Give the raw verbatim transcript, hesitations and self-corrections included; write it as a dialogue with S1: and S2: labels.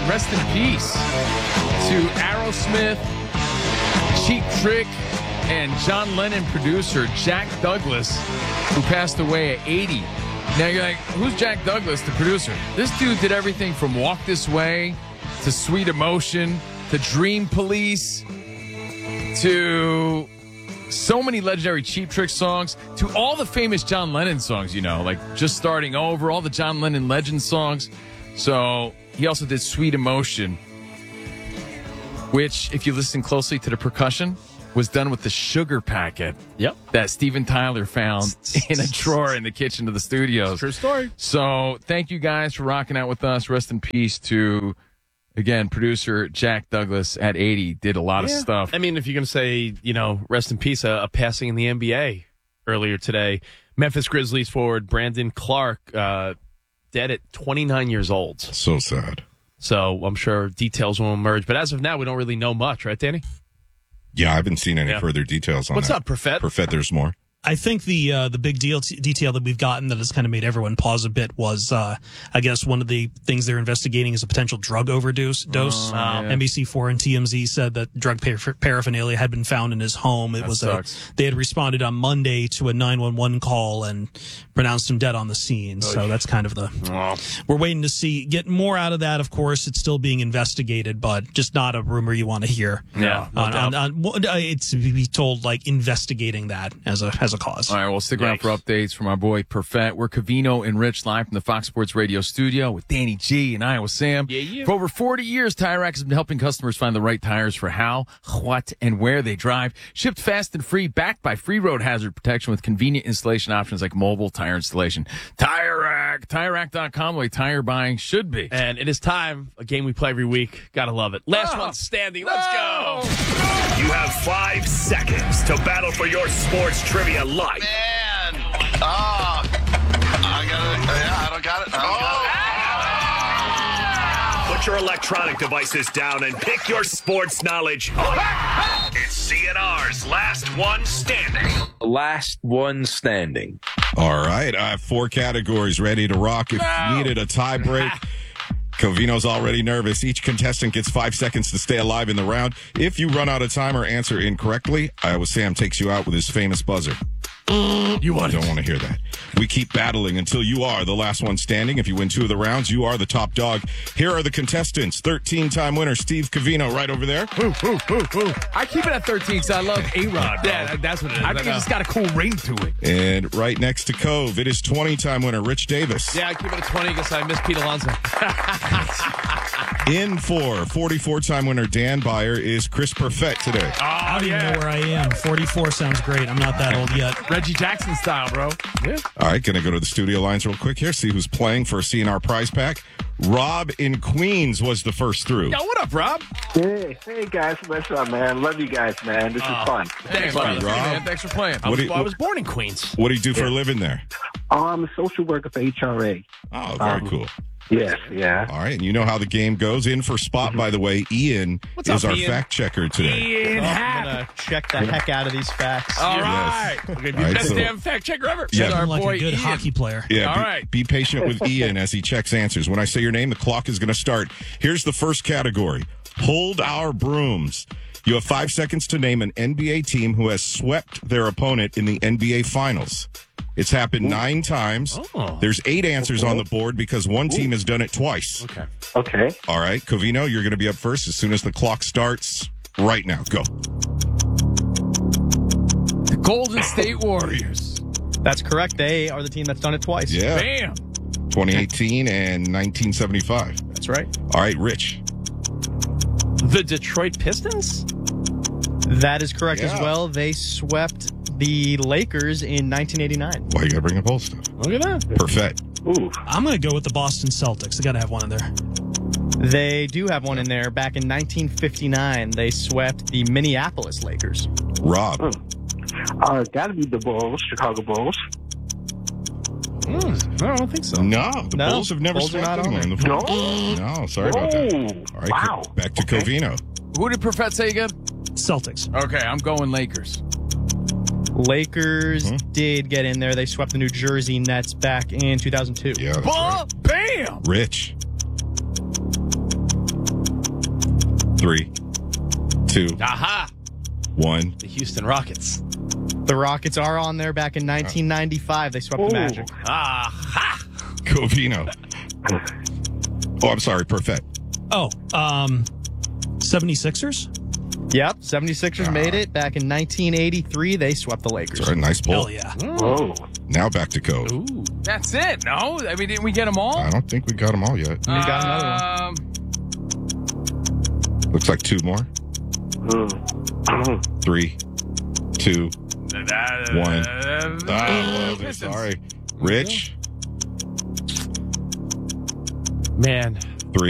S1: rest in peace to Aerosmith, Cheap Trick, and John Lennon producer Jack Douglas, who passed away at eighty. Now you're like, who's Jack Douglas, the producer? This dude did everything from Walk This Way to Sweet Emotion to Dream Police to so many legendary Cheap Trick songs to all the famous John Lennon songs, you know, like Just Starting Over, all the John Lennon legend songs. So he also did Sweet Emotion, which, if you listen closely to the percussion, was done with the sugar packet
S2: yep.
S1: that Steven Tyler found in a drawer in the kitchen of the studios.
S2: True story.
S1: So thank you guys for rocking out with us. Rest in peace to, again, producer Jack Douglas at eighty. Did a lot
S2: yeah.
S1: of stuff.
S2: I mean, if you're going to say, you know, rest in peace, a, a passing in the N B A earlier today. Memphis Grizzlies forward Brandon Clark, uh, dead at twenty-nine years old.
S3: So sad.
S2: So I'm sure details will emerge. But as of now, we don't really know much, right, Danny?
S3: Yeah, I haven't seen any
S2: yeah.
S3: further details on
S2: What's
S3: that.
S2: up, Perfet?
S3: Perfet, there's more.
S4: I think the uh, the big deal t- detail that we've gotten that has kind of made everyone pause a bit was, uh, I guess, one of the things they're investigating is a potential drug overdose. Dose.
S1: Oh, yeah.
S4: N B C four and T M Z said that drug par- paraphernalia had been found in his home. It
S1: That
S4: was
S1: sucks.
S4: a, they had responded on Monday to a nine one one call and pronounced him dead on the scene. So that's kind of the.
S1: Oh.
S4: We're waiting to see get more out of that. Of course, it's still being investigated, but just not a rumor you want to hear.
S2: Yeah, no
S4: on, on, on, on, it's be told like investigating that as a as a cause.
S1: All right, well, stick around for updates from our boy Perfet. We're Covino and Rich live from the Fox Sports Radio studio with Danny G and Iowa Sam.
S2: Yeah, yeah.
S1: For over forty years, Tire Rack has been helping customers find the right tires for how, what, and where they drive. Shipped fast and free, backed by free road hazard protection with convenient installation options like mobile tire installation. Tire Rack, Tire Rack dot com, the way tire buying should be.
S2: And it is time, a game we play every week. Gotta love it. Last
S1: Oh,
S2: one standing. Let's
S1: no.
S2: go.
S5: You have five seconds to battle for your sports trivia life.
S6: Man. Oh. I got it. Yeah, I don't got it. I don't got it.
S5: Put your electronic devices down and pick your sports knowledge. It's C N R's Last One Standing.
S7: Last one standing.
S3: All right, I have four categories ready to rock. If
S1: No.
S3: you needed a tie break, Covino's already nervous. Each contestant gets five seconds to stay alive in the round. If you run out of time or answer incorrectly, Iowa Sam takes you out with his famous buzzer.
S1: You want
S3: Don't want to hear that. We keep battling until you are the last one standing. If you win two of the rounds, you are the top dog. Here are the contestants. thirteen-time winner Steve Covino right over there.
S1: Ooh, ooh, ooh, ooh. I keep it at thirteen because I love A-Rod. bro.
S2: Yeah, that's what it is.
S1: I think
S2: know.
S1: it's got a cool ring to it.
S3: And right next to Cove, it is twenty-time winner Rich Davis.
S2: Yeah, I keep it at twenty because I miss Pete Alonso.
S3: In for forty-four-time winner Dan Byer is Chris Perfett today.
S4: I don't even know where I am. forty-four sounds great. I'm not that old yet.
S1: Reggie Jackson style, bro.
S2: Yeah.
S3: All right, going to go to the studio lines real quick here, see who's playing for a C N R prize pack. Rob in Queens was the first through.
S1: Yo, what up, Rob?
S8: Hey, hey guys, what's up, man? Love you guys, man. This is fun.
S1: Thanks,
S3: Hey,
S1: Rob.
S3: Rob.
S1: Man, thanks for playing.
S2: I
S3: What
S2: was,
S3: do you-
S2: I was born in Queens.
S3: What do you do for a living there?
S8: I'm a social worker for H R A.
S3: Oh, very
S8: Um,
S3: cool.
S8: Yes, yeah.
S3: All right, and you know how the game goes. In for spot, by the way, Ian
S2: What's
S3: is
S2: up,
S3: our
S2: Ian?
S3: fact checker today.
S1: Ian
S9: I'm
S1: Happ.
S9: gonna check the heck out of these facts.
S1: All
S3: Yes.
S1: right.
S2: Okay,
S3: All right,
S2: best
S3: so-
S2: damn fact checker ever.
S3: Yeah.
S1: That's our
S4: I'm like
S1: boy
S4: a good
S1: Ian.
S4: hockey player.
S3: Yeah,
S1: All
S3: be,
S1: right.
S3: be patient with Ian as he checks answers. When I say your name, the clock is going to start. Here's the first category. Hold our brooms. You have five seconds to name an N B A team who has swept their opponent in the N B A Finals. It's happened nine times.
S2: Oh.
S3: There's eight answers on the board because one team has done it twice.
S2: Okay.
S8: Okay.
S3: All right, Covino, you're going to be up first as soon as the clock starts right now. Go.
S1: The Golden State Warriors.
S9: That's correct. They are the team that's done it twice.
S3: Yeah,
S1: Bam.
S3: twenty eighteen and nineteen seventy-five.
S2: That's right.
S3: All right, Rich.
S2: The Detroit Pistons?
S9: That is correct as
S3: Yeah.
S9: well. They swept the Lakers in nineteen eighty-nine.
S3: Why you got to bring up old stuff?
S2: Look at that.
S3: Perfect.
S8: Ooh.
S4: I'm going to go with the Boston Celtics. They got to have one in there.
S9: They do have one in there. Back in nineteen fifty-nine, they swept the Minneapolis Lakers.
S3: Rob.
S8: Uh, gotta be the Bulls, Chicago Bulls.
S2: Mm, no, I don't think so.
S3: No, the
S9: No,
S3: Bulls have never
S9: Bulls are
S3: swept
S9: not on
S3: anyone in the
S8: No?
S3: finals. No, sorry about that.
S8: Oh,
S3: All right,
S8: wow.
S3: co- back to
S8: Okay.
S3: Covino.
S1: Who did Perfett say again?
S4: Celtics.
S1: Okay, I'm going Lakers.
S9: Lakers
S3: Hmm?
S9: did get in there. They swept the New Jersey Nets back in two thousand two.
S3: Yeah, that's
S1: Bah,
S3: right.
S1: bam.
S3: Rich. Three, two,
S2: Aha!
S3: one.
S2: The Houston Rockets.
S9: The Rockets are on there back in nineteen ninety-five. They swept
S8: Ooh.
S9: the Magic.
S2: Aha!
S3: Covino. Oh, I'm sorry. Perfect.
S4: Oh, um, seventy-sixers?
S9: Yep, seventy-sixers made it back in nineteen eighty-three. They swept the Lakers.
S3: Sorry, nice pull.
S4: Hell yeah.
S8: Whoa.
S3: Now back to Cove.
S2: Ooh.
S1: That's it. No, I mean, didn't we get them all?
S3: I don't think we got them all yet.
S9: We got another one.
S1: Um,
S3: Looks like two more.
S8: Mm.
S3: Three, two, one.
S1: uh,
S3: Ah, well,
S1: Pistons.
S3: sorry. Rich.
S2: Man,